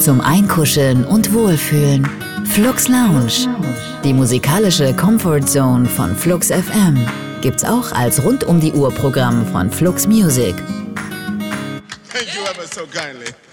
zum Einkuscheln und Wohlfühlen. Flux Lounge, die musikalische Comfort Zone von Flux FM, gibt's auch als Rund-um-die-Uhr-Programm von Flux Music. Thank you ever so kindly.